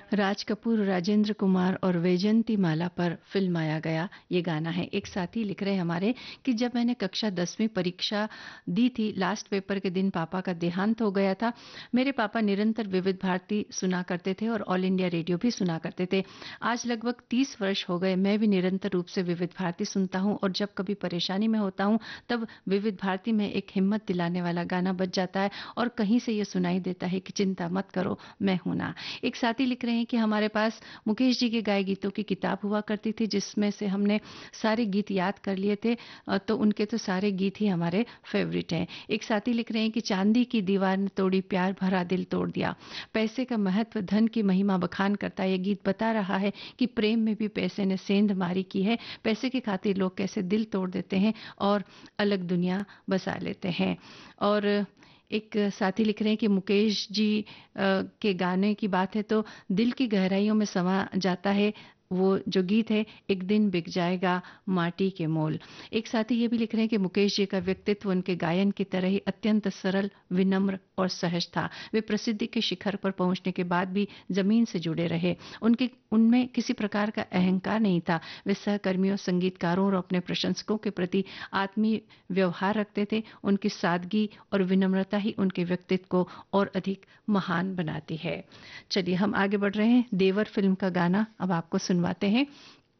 राज कपूर, राजेंद्र कुमार और वैजयंती माला पर फिल्माया गया ये गाना है। एक साथी लिख रहे हैं हमारे कि जब मैंने कक्षा 10वीं परीक्षा दी थी, लास्ट पेपर के दिन पापा का देहांत हो गया था। मेरे पापा निरंतर विविध भारती सुना करते थे और ऑल इंडिया रेडियो भी सुना करते थे। आज लगभग 30 वर्ष हो गए, मैं भी निरंतर रूप से विविध भारती सुनता हूं और जब कभी परेशानी में होता हूं तब विविध भारती में एक हिम्मत दिलाने वाला गाना बज जाता है और कहीं से ये सुनाई देता है कि चिंता मत करो, मैं हूं ना। एक साथी लिख रहे हैं कि हमारे पास मुकेश जी के गाए गीतों की किताब हुआ करती थी जिसमें से हमने सारे गीत याद कर लिए थे। तो उनके तो सारे गीत ही हमारे फेवरेट हैं। एक साथी लिख रहे हैं कि चांदी की दीवार ने तोड़ी, प्यार भरा दिल तोड़ दिया। पैसे का महत्व, धन की महिमा बखान करता है। ये गीत बता रहा है कि प्रेम में भी पैसे ने सेंध मारी की है। पैसे की खातिर लोग कैसे दिल तोड़ देते हैं और अलग दुनिया बसा लेते हैं। और एक साथी लिख रहे हैं कि मुकेश जी के गाने की बात है तो दिल की गहराइयों में समा जाता है वो जो गीत है, एक दिन बिक जाएगा माटी के मोल। एक साथी ये भी लिख रहे हैं कि मुकेश जी का व्यक्तित्व उनके गायन की तरह ही अत्यंत सरल, विनम्र और सहज था। वे प्रसिद्धि के शिखर पर पहुंचने के बाद भी जमीन से जुड़े रहे। उनके उनमें किसी प्रकार का अहंकार नहीं था। वे सहकर्मियों, संगीतकारों और अपने प्रशंसकों के प्रति आत्मीय व्यवहार रखते थे। उनकी सादगी और विनम्रता ही उनके व्यक्तित्व को और अधिक महान बनाती है। चलिए हम आगे बढ़ रहे हैं। देवर फिल्म का गाना अब आपको सुनवाते हैं।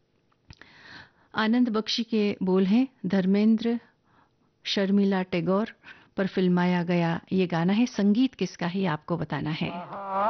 आनंद बख्शी के बोल हैं, धर्मेंद्र शर्मिला टैगोर पर फिल्माया गया ये गाना है। संगीत किसका है आपको बताना है।